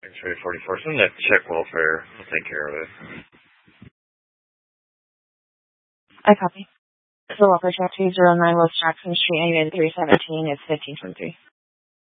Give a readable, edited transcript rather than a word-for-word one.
X-ray 44. Send that check welfare. We'll take care of it. I copy. The welfare check 209 West Jackson Street, Unit 317 is 1523.